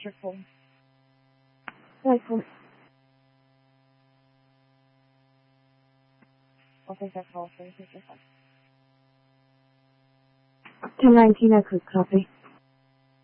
your phone. iPhone. I'll take that call for you. Take your phone. 1019, I could copy.